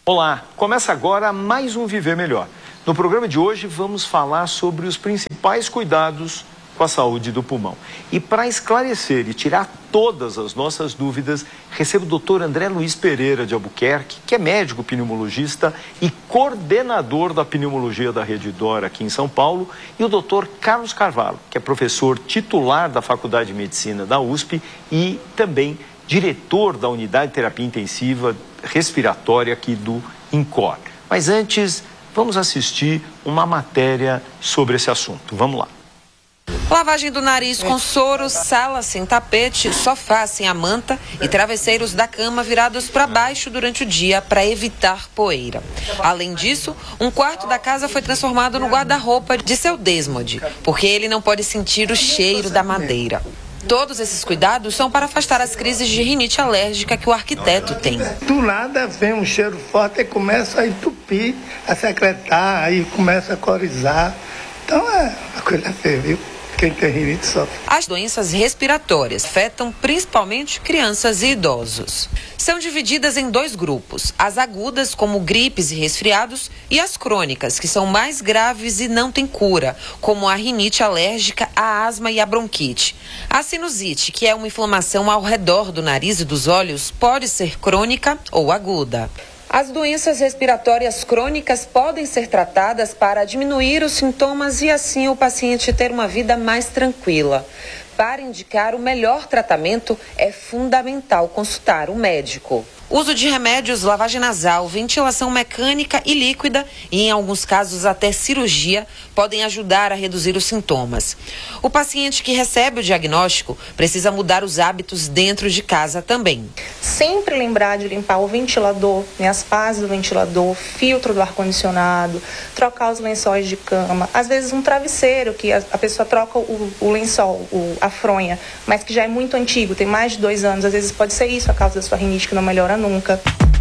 Olá, começa agora mais um Viver Melhor. No programa de hoje vamos falar sobre os principais cuidados com a saúde do pulmão. E para esclarecer e tirar todas as nossas dúvidas, recebo o Dr. André Luiz Pereira de Albuquerque, que é médico pneumologista e coordenador da pneumologia da Rede D'Or aqui em São Paulo, e o Dr. Carlos Carvalho, que é professor titular da Faculdade de Medicina da USP e também diretor da Unidade de Terapia Intensiva Respiratória aqui do INCOR. Mas antes, vamos assistir uma matéria sobre esse assunto. Vamos lá. Lavagem do nariz com soro, sala sem tapete, sofá sem a manta e travesseiros da cama virados para baixo durante o dia para evitar poeira. Além disso, um quarto da casa foi transformado no guarda-roupa de seu Desmond, porque ele não pode sentir o cheiro da madeira. Todos esses cuidados são para afastar as crises de rinite alérgica que o arquiteto tem. Do nada vem um cheiro forte e começa a entupir, a secretar, aí começa a corizar. Então a coisa feia, viu? Quem tem rinite sofre. As doenças respiratórias afetam principalmente crianças e idosos. São divididas em dois grupos, as agudas, como gripes e resfriados, e as crônicas, que são mais graves e não têm cura, como a rinite alérgica, a asma e a bronquite. A sinusite, que é uma inflamação ao redor do nariz e dos olhos, pode ser crônica ou aguda. As doenças respiratórias crônicas podem ser tratadas para diminuir os sintomas e assim o paciente ter uma vida mais tranquila. Para indicar o melhor tratamento, é fundamental consultar o médico. Uso de remédios, lavagem nasal, ventilação mecânica e líquida e, em alguns casos, até cirurgia, podem ajudar a reduzir os sintomas. O paciente que recebe o diagnóstico precisa mudar os hábitos dentro de casa também. Sempre lembrar de limpar o ventilador, as fases do ventilador, filtro do ar-condicionado, trocar os lençóis de cama. Às vezes um travesseiro, que a pessoa troca o lençol, a fronha, mas que já é muito antigo, tem mais de 2 anos. Às vezes pode ser isso a causa da sua rinite, que não melhora nunca.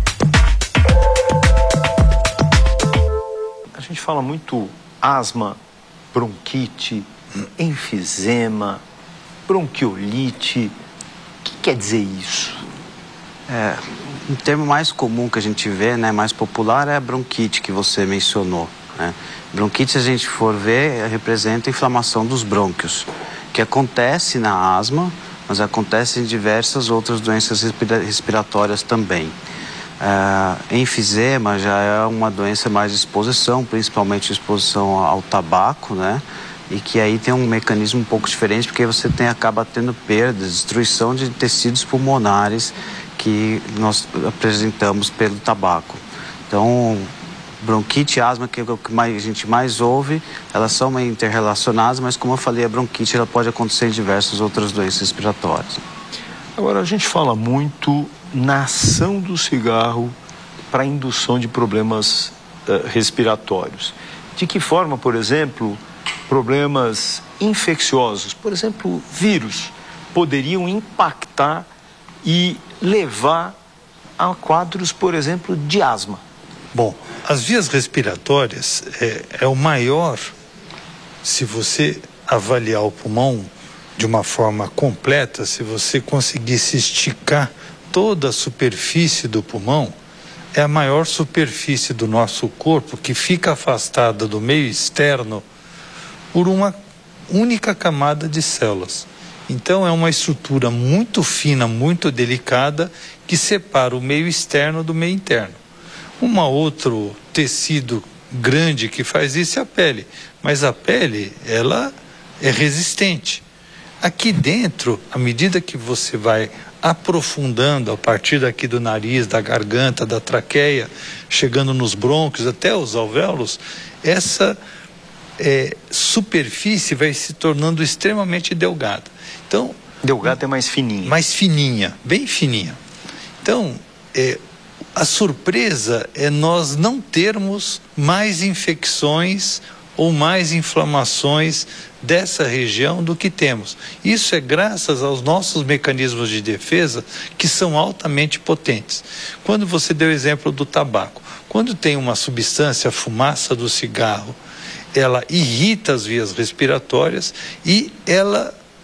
A gente fala muito asma, bronquite, enfisema, bronquiolite. O que quer dizer isso? Um termo mais comum que a gente vê, mais popular, é a bronquite que você mencionou, né? Bronquite, se a gente for ver, representa a inflamação dos brônquios, que acontece na asma, mas acontece em diversas outras doenças respiratórias também. Enfisema já é uma doença mais de exposição, principalmente exposição ao tabaco, né? E que aí tem um mecanismo um pouco diferente, porque você acaba tendo perda, destruição de tecidos pulmonares que nós apresentamos pelo tabaco. Então, bronquite e asma, que é o que a gente mais ouve, elas são meio interrelacionadas, mas como eu falei, a bronquite ela pode acontecer em diversas outras doenças respiratórias. Agora, a gente fala muito na ação do cigarro para a indução de problemas respiratórios. De que forma, por exemplo, problemas infecciosos, por exemplo, vírus, poderiam impactar e levar a quadros, por exemplo, de asma? Bom, as vias respiratórias é o maior, se você avaliar o pulmão de uma forma completa, se você conseguisse esticar toda a superfície do pulmão, é a maior superfície do nosso corpo que fica afastada do meio externo por uma única camada de células. Então é uma estrutura muito fina, muito delicada, que separa o meio externo do meio interno. Outro tecido grande que faz isso é a pele, mas a pele, ela é resistente. Aqui dentro, à medida que você vai aprofundando a partir daqui do nariz, da garganta, da traqueia, chegando nos brônquios até os alvéolos, essa superfície vai se tornando extremamente delgada. Então, delgada é mais fininha. Mais fininha, bem fininha. Então, a surpresa é nós não termos mais infecções ou mais inflamações dessa região do que temos. Isso é graças aos nossos mecanismos de defesa, que são altamente potentes. Quando você deu o exemplo do tabaco, quando tem uma substância, a fumaça do cigarro, ela irrita as vias respiratórias e ela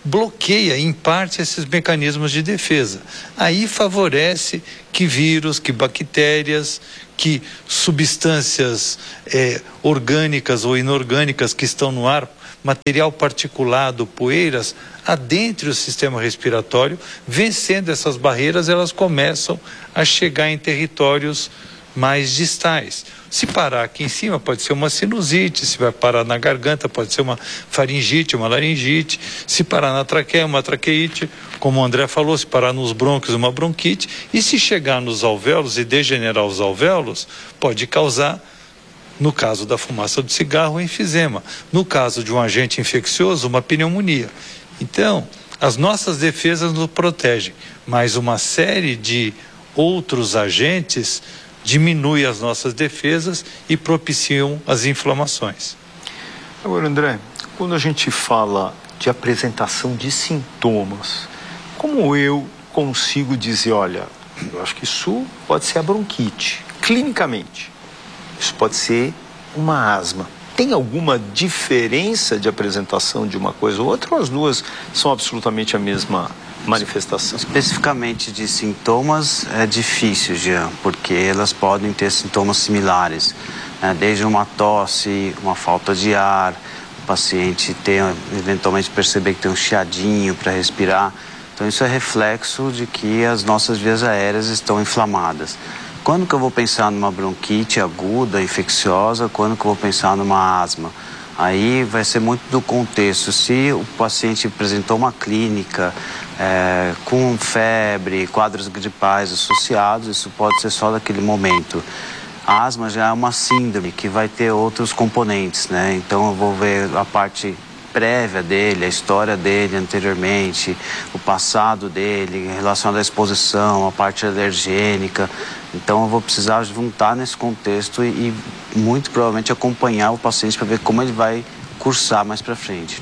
bloqueia em parte esses mecanismos de defesa. Aí favorece que vírus, que bactérias, que substâncias orgânicas ou inorgânicas que estão no ar, material particulado, poeiras, adentre o sistema respiratório. Vencendo essas barreiras, elas começam a chegar em territórios mais distais. Se parar aqui em cima, pode ser uma sinusite. Se vai parar na garganta, pode ser uma faringite, uma laringite. Se parar na traqueia, uma traqueite. Como o André falou, se parar nos brônquios, uma bronquite. E se chegar nos alvéolos e degenerar os alvéolos, pode causar, no caso da fumaça do cigarro, um enfisema. No caso de um agente infeccioso, uma pneumonia. Então, as nossas defesas nos protegem, mas uma série de outros agentes diminui as nossas defesas e propiciam as inflamações. Agora, André, quando a gente fala de apresentação de sintomas, como eu consigo dizer, olha, eu acho que isso pode ser a bronquite, clinicamente, isso pode ser uma asma. Tem alguma diferença de apresentação de uma coisa ou outra, ou as duas são absolutamente a mesma manifestação? Especificamente de sintomas é difícil, Jean, porque elas podem ter sintomas similares, né? Desde uma tosse, uma falta de ar, o paciente eventualmente perceber que tem um chiadinho para respirar. Então isso é reflexo de que as nossas vias aéreas estão inflamadas. Quando que eu vou pensar numa bronquite aguda, infecciosa? Quando que eu vou pensar numa asma? Aí vai ser muito do contexto. Se o paciente apresentou uma clínica com febre, quadros gripais associados, isso pode ser só daquele momento. A asma já é uma síndrome que vai ter outros componentes, né? Então eu vou ver a parte prévia dele, a história dele anteriormente, o passado dele, relacionado à exposição, a parte alergênica. Então eu vou precisar juntar nesse contexto e muito provavelmente acompanhar o paciente para ver como ele vai cursar mais para frente.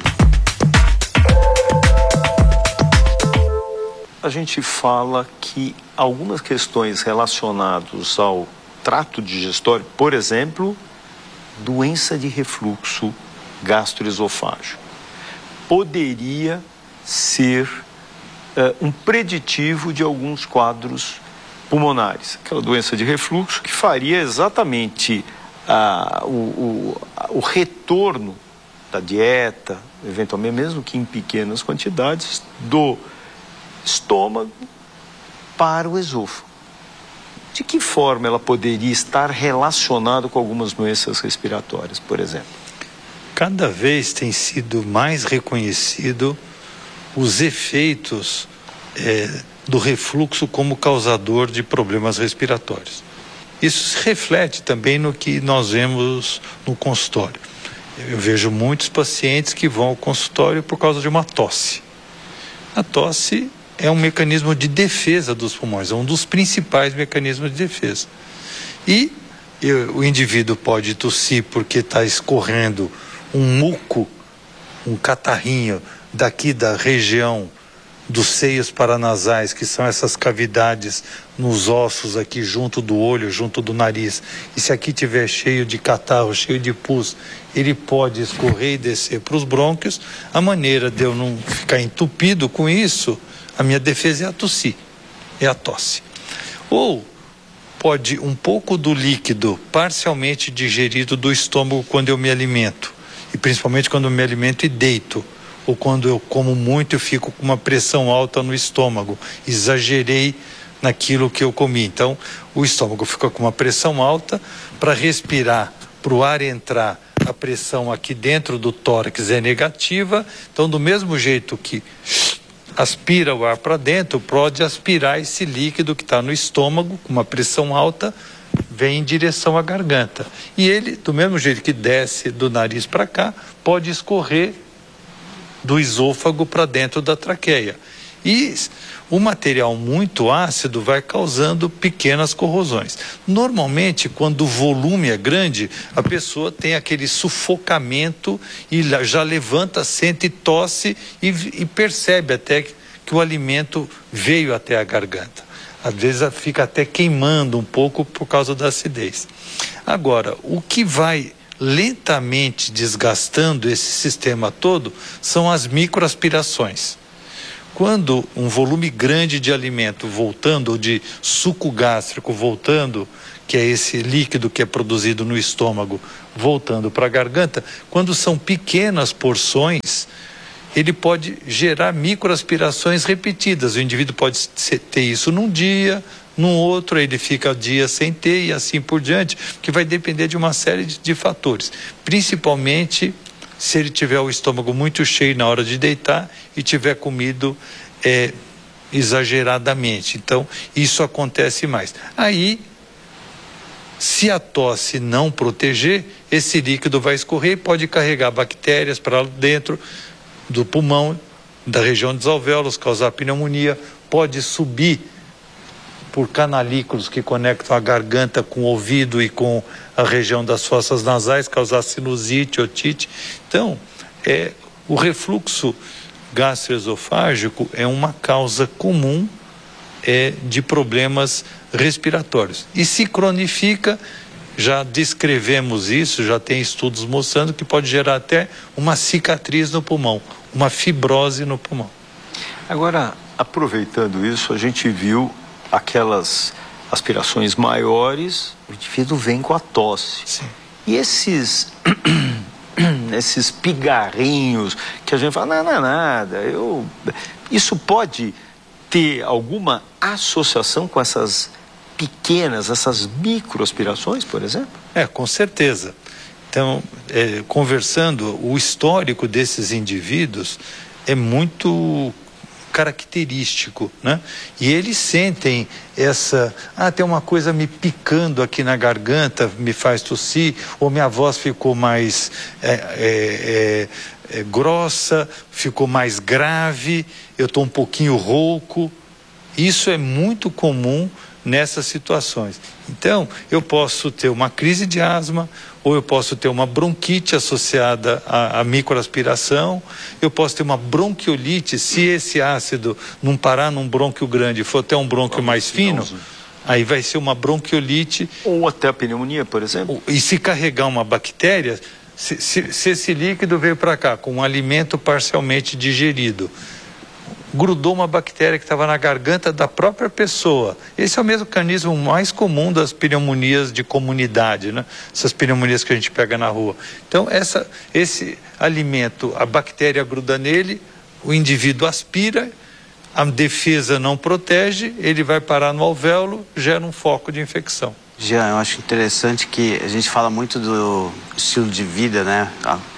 A gente fala que algumas questões relacionadas ao trato digestório, por exemplo, doença de refluxo gastroesofágico, poderia ser um preditivo de alguns quadros pulmonares. Aquela doença de refluxo que faria exatamente o retorno da dieta, eventualmente mesmo que em pequenas quantidades, do estômago para o esôfago. De que forma ela poderia estar relacionada com algumas doenças respiratórias, por exemplo? Cada vez tem sido mais reconhecido os efeitos do refluxo como causador de problemas respiratórios. Isso se reflete também no que nós vemos no consultório. Eu vejo muitos pacientes que vão ao consultório por causa de uma tosse. A tosse é um mecanismo de defesa dos pulmões, é um dos principais mecanismos de defesa. E o indivíduo pode tossir porque está escorrendo um muco, um catarrinho daqui da região dos seios paranasais, que são essas cavidades nos ossos aqui junto do olho, junto do nariz. E se aqui tiver cheio de catarro, cheio de pus, ele pode escorrer e descer para os brônquios. A maneira de eu não ficar entupido com isso, a minha defesa é a tossir, é a tosse. Ou pode um pouco do líquido parcialmente digerido do estômago quando eu me alimento, e principalmente quando eu me alimento e deito, ou quando eu como muito eu fico com uma pressão alta no estômago, exagerei naquilo que eu comi. Então o estômago fica com uma pressão alta, para respirar, para o ar entrar, a pressão aqui dentro do tórax é negativa. Então do mesmo jeito que aspira o ar para dentro, pode aspirar esse líquido que está no estômago com uma pressão alta, vem em direção à garganta. E ele, do mesmo jeito que desce do nariz para cá, pode escorrer do esôfago para dentro da traqueia. E o material muito ácido vai causando pequenas corrosões. Normalmente, quando o volume é grande, a pessoa tem aquele sufocamento e já levanta, sente, tosse e percebe até que o alimento veio até a garganta. Às vezes fica até queimando um pouco por causa da acidez. Agora, o que vai lentamente desgastando esse sistema todo são as microaspirações. Quando um volume grande de alimento voltando, ou de suco gástrico voltando, que é esse líquido que é produzido no estômago, voltando para a garganta, quando são pequenas porções, ele pode gerar microaspirações repetidas. O indivíduo pode ter isso num dia, num outro ele fica dias sem ter e assim por diante, que vai depender de uma série de fatores, principalmente se ele tiver o estômago muito cheio na hora de deitar e tiver comido exageradamente. Então, isso acontece mais. Aí, se a tosse não proteger, esse líquido vai escorrer e pode carregar bactérias para dentro do pulmão, da região dos alvéolos, causar pneumonia, pode subir por canalículos que conectam a garganta com o ouvido e com a região das fossas nasais, causar sinusite, otite. Então, o refluxo gastroesofágico é uma causa comum de problemas respiratórios. E se cronifica, já descrevemos isso, já tem estudos mostrando que pode gerar até uma cicatriz no pulmão, uma fibrose no pulmão. Agora, aproveitando isso, a gente viu aquelas aspirações maiores, o indivíduo vem com a tosse. Sim. E esses pigarrinhos que a gente fala, não é nada, isso pode ter alguma associação com essas pequenas, essas microaspirações, por exemplo? Com certeza. Então, conversando, o histórico desses indivíduos é muito característico, né? E eles sentem tem uma coisa me picando aqui na garganta, me faz tossir, ou minha voz ficou mais grossa, ficou mais grave, eu estou um pouquinho rouco. Isso é muito comum nessas situações. Então, eu posso ter uma crise de asma, ou eu posso ter uma bronquite associada à microaspiração, eu posso ter uma bronquiolite, se esse ácido não parar num brônquio grande e for até um brônquio mais fino, aí vai ser uma bronquiolite. Ou até a pneumonia, por exemplo. E se carregar uma bactéria, se esse líquido veio para cá com um alimento parcialmente digerido, grudou uma bactéria que estava na garganta da própria pessoa. Esse é o mecanismo mais comum das pneumonias de comunidade, né? Essas pneumonias que a gente pega na rua. Então, esse alimento, a bactéria gruda nele, o indivíduo aspira, a defesa não protege, ele vai parar no alvéolo, gera um foco de infecção. Jean, eu acho interessante que a gente fala muito do estilo de vida, né?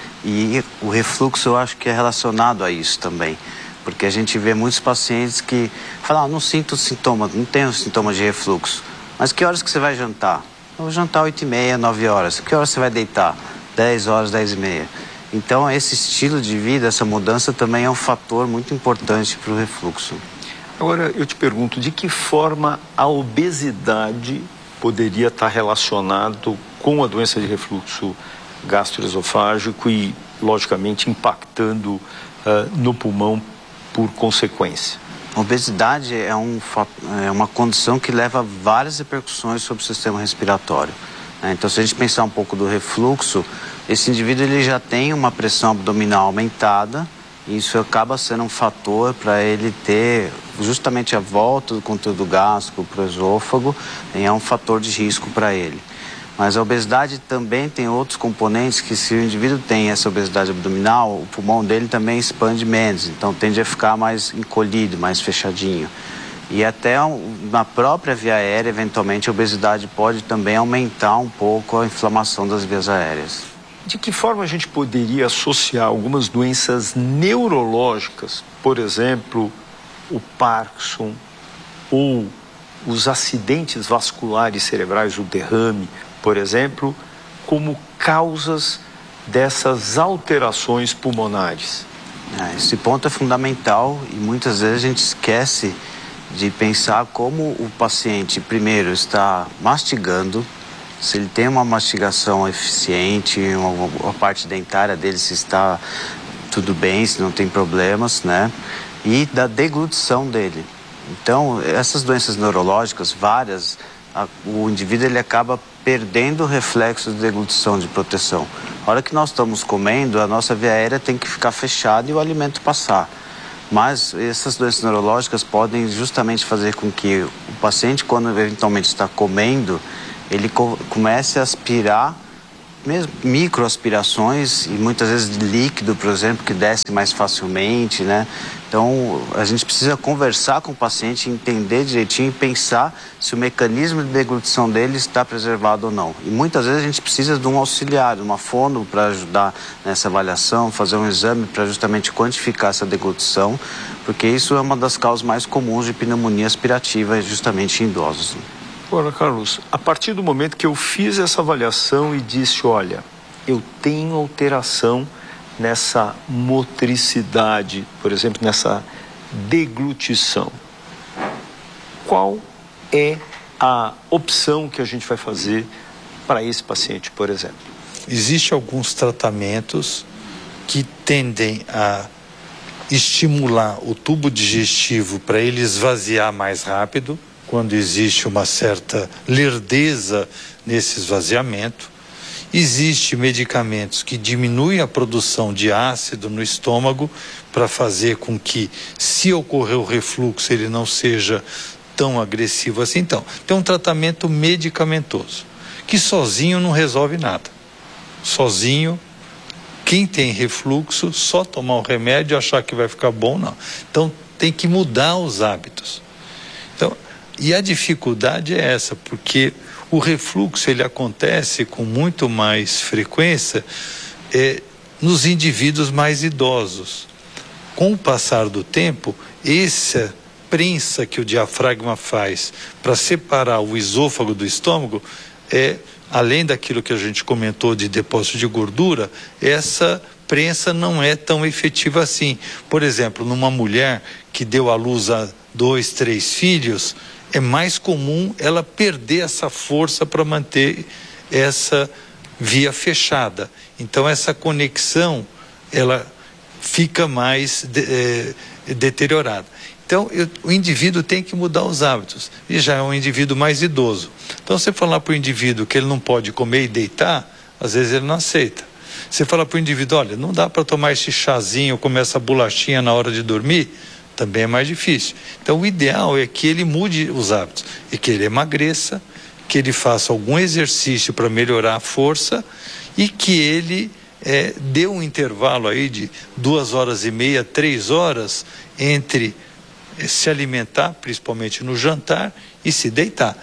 E o refluxo eu acho que é relacionado a isso também. Porque a gente vê muitos pacientes que falam, não sinto sintomas, não tenho sintomas de refluxo. Mas que horas que você vai jantar? Eu vou jantar 8h30, 9 horas. Que horas você vai deitar? 10 horas, 10h30. Então, esse estilo de vida, essa mudança também é um fator muito importante para o refluxo. Agora, eu te pergunto, de que forma a obesidade poderia estar relacionado com a doença de refluxo gastroesofágico e, logicamente, impactando no pulmão por consequência? A obesidade é uma condição que leva a várias repercussões sobre o sistema respiratório. Então, se a gente pensar um pouco do refluxo, esse indivíduo ele já tem uma pressão abdominal aumentada, e isso acaba sendo um fator para ele ter justamente a volta do conteúdo gástrico para o esôfago, e é um fator de risco para ele. Mas a obesidade também tem outros componentes que, se o indivíduo tem essa obesidade abdominal, o pulmão dele também expande menos, então tende a ficar mais encolhido, mais fechadinho. E até na própria via aérea, eventualmente, a obesidade pode também aumentar um pouco a inflamação das vias aéreas. De que forma a gente poderia associar algumas doenças neurológicas, por exemplo, o Parkinson ou os acidentes vasculares cerebrais, o derrame, por exemplo, como causas dessas alterações pulmonares? Esse ponto é fundamental e muitas vezes a gente esquece de pensar como o paciente, primeiro, está mastigando, se ele tem uma mastigação eficiente, a parte dentária dele se está tudo bem, se não tem problemas, né? E da deglutição dele. Então, essas doenças neurológicas, várias, o indivíduo ele acaba perdendo o reflexo de deglutição, de proteção. A hora que nós estamos comendo, a nossa via aérea tem que ficar fechada e o alimento passar. Mas essas doenças neurológicas podem justamente fazer com que o paciente, quando eventualmente está comendo, ele comece a aspirar, mesmo microaspirações, e muitas vezes de líquido, por exemplo, que desce mais facilmente, né? Então, a gente precisa conversar com o paciente, entender direitinho e pensar se o mecanismo de deglutição dele está preservado ou não. E muitas vezes a gente precisa de um auxiliar, de uma fono para ajudar nessa avaliação, fazer um exame para justamente quantificar essa deglutição, porque isso é uma das causas mais comuns de pneumonia aspirativa, justamente em idosos. Agora, Carlos, a partir do momento que eu fiz essa avaliação e disse, olha, eu tenho alteração nessa motricidade, por exemplo, nessa deglutição, qual é a opção que a gente vai fazer para esse paciente, por exemplo? Existem alguns tratamentos que tendem a estimular o tubo digestivo para ele esvaziar mais rápido, quando existe uma certa lerdeza nesse esvaziamento. Existem medicamentos que diminuem a produção de ácido no estômago para fazer com que, se ocorrer o refluxo, ele não seja tão agressivo assim. Então, tem um tratamento medicamentoso, que sozinho não resolve nada. Sozinho, quem tem refluxo, só tomar o remédio e achar que vai ficar bom, não. Então, tem que mudar os hábitos. Então, e a dificuldade é essa, porque o refluxo ele acontece com muito mais frequência nos indivíduos mais idosos. Com o passar do tempo, essa prensa que o diafragma faz para separar o esôfago do estômago, além daquilo que a gente comentou de depósito de gordura, essa prensa não é tão efetiva assim. Por exemplo, numa mulher que deu à luz a 2, 3 filhos, é mais comum ela perder essa força para manter essa via fechada. Então, essa conexão, ela fica mais deteriorada. Então, o indivíduo tem que mudar os hábitos. E já é um indivíduo mais idoso. Então, você falar para o indivíduo que ele não pode comer e deitar, às vezes ele não aceita. Você fala para o indivíduo, olha, não dá para tomar esse chazinho, comer essa bolachinha na hora de dormir, também é mais difícil. Então, o ideal é que ele mude os hábitos e que ele emagreça, que ele faça algum exercício para melhorar a força e que ele dê um intervalo aí de 2h30, 3 horas entre se alimentar, principalmente no jantar, e se deitar.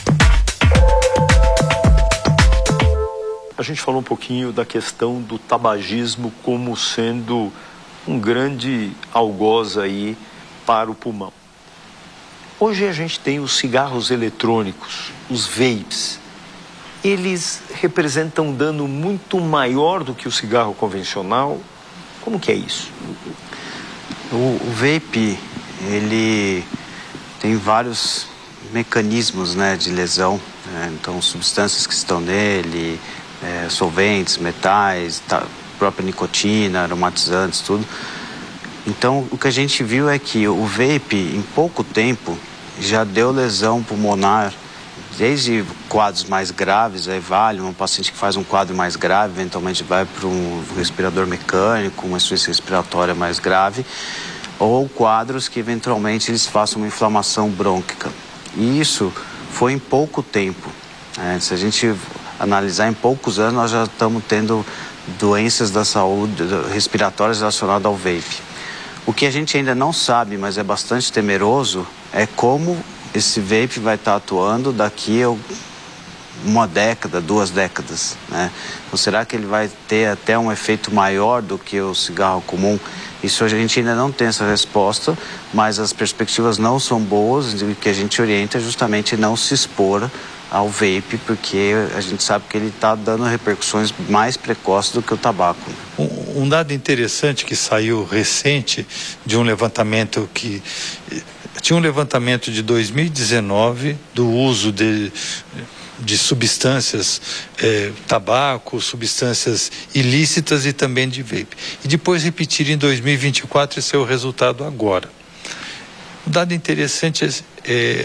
A gente falou um pouquinho da questão do tabagismo como sendo um grande algoz aí para o pulmão. Hoje a gente tem os cigarros eletrônicos, os vapes. Eles representam um dano muito maior do que o cigarro convencional. Como que é isso? O vape, ele tem vários mecanismos, né, de lesão. Então, substâncias que estão nele, solventes, metais, própria nicotina, aromatizantes, tudo. Então, o que a gente viu é que o vape, em pouco tempo, já deu lesão pulmonar, desde quadros mais graves, aí vale, um paciente que faz um quadro mais grave, eventualmente vai para um respirador mecânico, uma insuficiência respiratória mais grave, ou quadros que eventualmente eles façam uma inflamação brônquica. E isso foi em pouco tempo. Se a gente analisar em poucos anos, nós já estamos tendo doenças da saúde respiratórias relacionadas ao vape. O que a gente ainda não sabe, mas é bastante temeroso, é como esse vape vai estar atuando daqui a 1 década, 2 décadas, né? Então, será que ele vai ter até um efeito maior do que o cigarro comum? Isso a gente ainda não tem essa resposta, mas as perspectivas não são boas, e o que a gente orienta é justamente não se expor ao vape, porque a gente sabe que ele está dando repercussões mais precoces do que o tabaco. Um dado interessante que saiu recente de um levantamento que... Tinha um levantamento de 2019 do uso de substâncias, tabaco, substâncias ilícitas e também de vape. E depois repetir em 2024, esse é o resultado agora. Um dado interessante é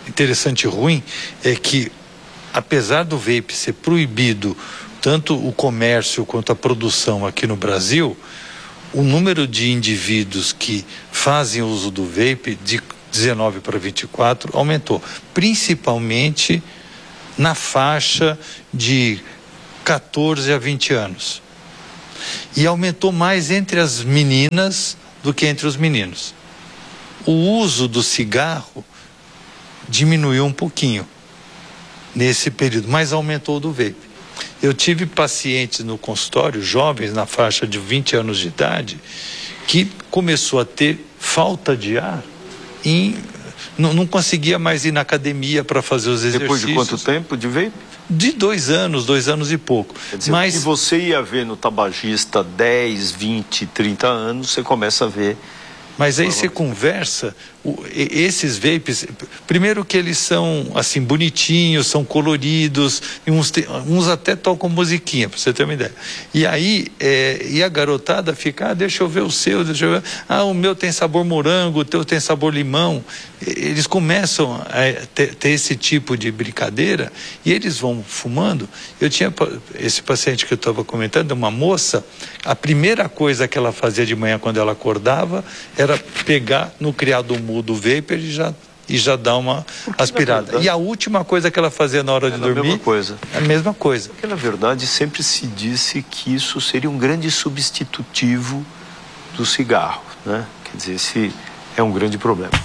interessante e ruim é que, apesar do vape ser proibido, tanto o comércio quanto a produção aqui no Brasil, o número de indivíduos que fazem uso do vape de 19 para 24 aumentou, principalmente na faixa de 14 a 20 anos. E aumentou mais entre as meninas do que entre os meninos. O uso do cigarro diminuiu um pouquinho nesse período, mas aumentou o do vape. Eu tive pacientes no consultório, jovens na faixa de 20 anos de idade, que começou a ter falta de ar e não conseguia mais ir na academia para fazer os exercícios. Depois de quanto tempo de vape? De 2 anos e pouco. Quer dizer, mas se você ia ver no tabagista 10, 20, 30 anos, você começa a ver. Mas aí você conversa, esses vapes, primeiro que eles são assim bonitinhos, são coloridos, e uns até tocam musiquinha, para você ter uma ideia. E aí, e a garotada fica, deixa eu ver o seu, deixa eu ver, o meu tem sabor morango, o teu tem sabor limão. Eles começam a ter esse tipo de brincadeira e eles vão fumando. Eu tinha esse paciente que eu estava comentando, uma moça, a primeira coisa que ela fazia de manhã quando ela acordava era pegar no criado mudo vapor e já dar uma aspirada. E a última coisa que ela fazia na hora de dormir... A mesma coisa. A mesma coisa. Porque, na verdade, sempre se disse que isso seria um grande substitutivo do cigarro, né? Quer dizer, esse é um grande problema.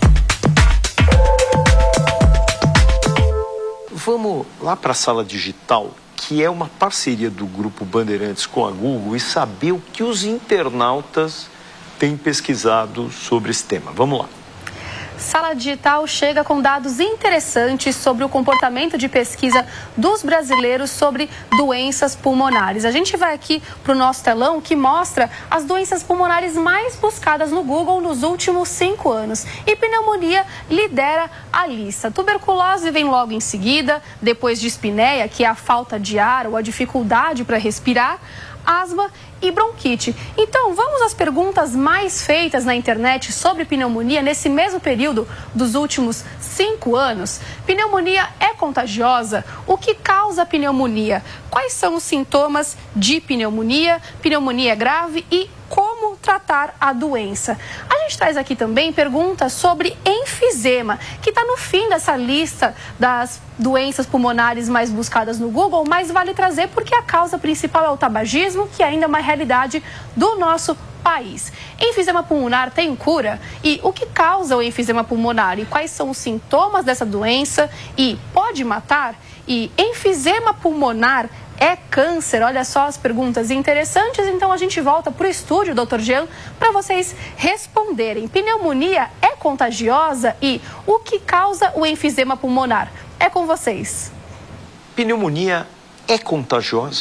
Vamos lá para a Sala Digital, que é uma parceria do Grupo Bandeirantes com a Google, e saber o que os internautas têm pesquisado sobre esse tema. Vamos lá. Sala Digital chega com dados interessantes sobre o comportamento de pesquisa dos brasileiros sobre doenças pulmonares. A gente vai aqui para o nosso telão que mostra as doenças pulmonares mais buscadas no Google nos últimos 5 anos. E pneumonia lidera a lista. Tuberculose vem logo em seguida, depois de espineia, que é a falta de ar ou a dificuldade para respirar, asma e bronquite. Então, vamos às perguntas mais feitas na internet sobre pneumonia nesse mesmo período dos últimos 5 anos. Pneumonia é contagiosa? O que causa pneumonia? Quais são os sintomas de pneumonia? Pneumonia é grave e como tratar a doença? A gente traz aqui também perguntas sobre enfisema, que está no fim dessa lista das doenças pulmonares mais buscadas no Google, mas vale trazer porque a causa principal é o tabagismo, que ainda é uma realidade do nosso país. Enfisema pulmonar tem cura? E o que causa o enfisema pulmonar? E quais são os sintomas dessa doença? E pode matar? E enfisema pulmonar é câncer? Olha só as perguntas interessantes. Então a gente volta para o estúdio, Dr. Jean, para vocês responderem. Pneumonia é contagiosa? E o que causa o enfisema pulmonar? É com vocês. Pneumonia é contagiosa?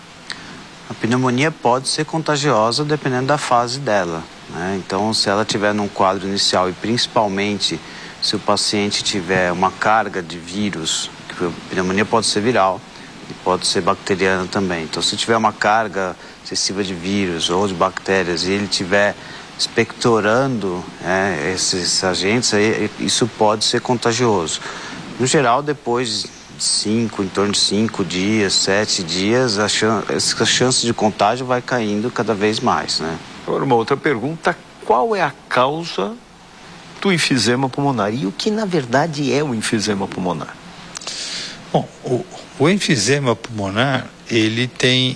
A pneumonia pode ser contagiosa dependendo da fase dela, né? Então, se ela tiver num quadro inicial e principalmente se o paciente tiver uma carga de vírus, que a pneumonia pode ser viral e pode ser bacteriana também. Então, se tiver uma carga excessiva de vírus ou de bactérias e ele tiver expectorando esses agentes, isso pode ser contagioso. No geral, depois em torno de 5 dias, 7 dias, essa chance de contágio vai caindo cada vez mais, né? Agora, uma outra pergunta: qual é a causa do enfisema pulmonar? E o que, na verdade, é o enfisema pulmonar? Bom, o enfisema pulmonar, ele tem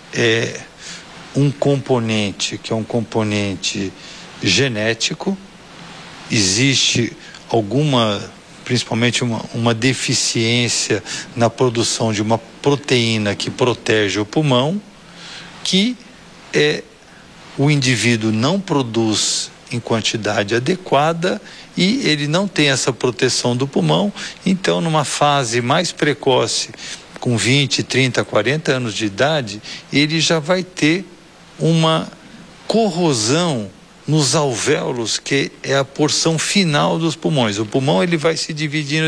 um componente, que é um componente genético. Existe principalmente uma deficiência na produção de uma proteína que protege o pulmão, que o indivíduo não produz em quantidade adequada e ele não tem essa proteção do pulmão. Então, numa fase mais precoce, com 20, 30, 40 anos de idade, ele já vai ter uma corrosão nos alvéolos, que é a porção final dos pulmões. O pulmão, ele vai se dividindo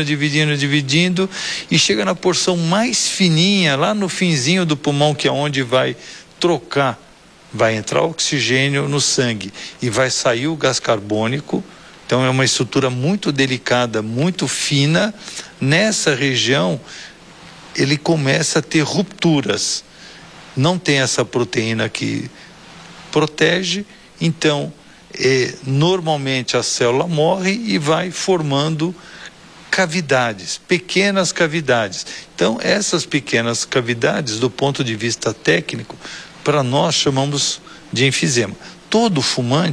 e chega na porção mais fininha, lá no finzinho do pulmão, que é onde vai entrar oxigênio no sangue e vai sair o gás carbônico Então é uma estrutura muito delicada, muito fina. Nessa região ele começa a ter rupturas. Não tem essa proteína que protege, então normalmente a célula morre e vai formando cavidades, pequenas cavidades. Então essas pequenas cavidades, do ponto de vista técnico, para nós chamamos de enfisema. Todo fumante